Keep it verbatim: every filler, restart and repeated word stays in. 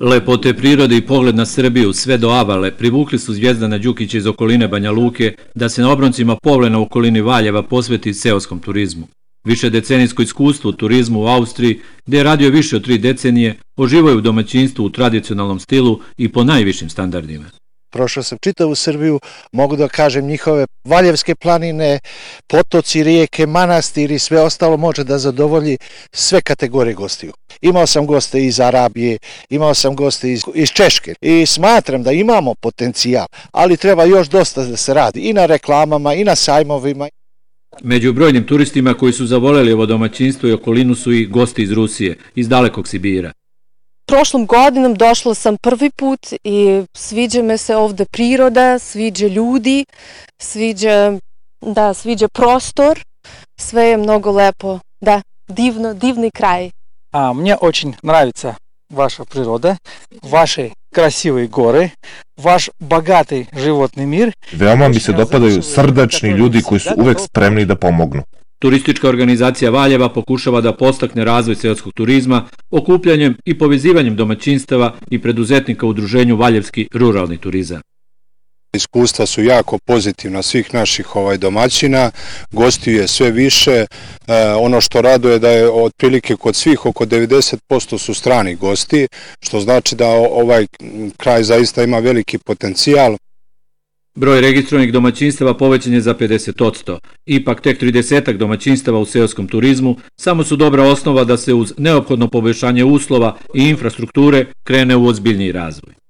Lepote prirode i pogled na Srbiju sve do Avale privukli su Zvjezdana Đukića iz okoline Banja Luke da se na obroncima Povlena u okolini Valjeva posveti seoskom turizmu. Više decenijsko iskustvo u turizmu u Austriji, gde je radio više od tri decenije, oživao je u domaćinstvu u tradicionalnom stilu i po najvišim standardima. Prošao sam čitavu Srbiju, mogu da kažem njihove Valjevske planine, potoci, rijeke, manastiri, sve ostalo može da zadovolji sve kategorije gostiju. Imao sam goste iz Arabije, imao sam goste iz, iz Češke i smatram da imamo potencijal, ali treba još dosta da se radi i na reklamama i na sajmovima. Među brojnim turistima koji su zavoleli ovo domaćinstvo i okolinu su i gosti iz Rusije, iz dalekog Sibira. Prošlom godinom došla sam prvi put i sviđa me se ovde priroda, sviđa ljudi, sviđa, da, sviđa prostor, sve je mnogo lepo, да, divno, divni kraj. А, мне очень нравится ваша природа, ваши красивые горы, ваш богатый животный мир. Veoma mi se dopadaju srdačni ljudi koji su uvek spremni da pomognu. Turistička organizacija Valjeva pokušava da podstakne razvoj seoskog turizma okupljanjem i povezivanjem domaćinstava i preduzetnika u udruženju Valjevski ruralni turizam. Iskustva su jako pozitivna svih naših ovaj domaćina, gostiju je sve više, e, ono što raduje da je otprilike kod svih oko devedeset posto su strani gosti, što znači da ovaj kraj zaista ima veliki potencijal. Broj registrovanih domaćinstava povećan je za pedeset posto. Ipak tek tridesetak domaćinstava u seoskom turizmu samo su dobra osnova da se uz neophodno poboljšanje uslova i infrastrukture krene u ozbiljniji razvoj.